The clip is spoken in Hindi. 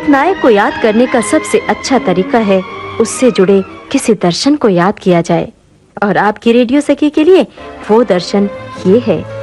एक नायक को याद करने का सबसे अच्छा तरीका है उससे जुड़े किसी दर्शन को याद किया जाए, और आपकी रेडियो सखी के लिए वो दर्शन ये है।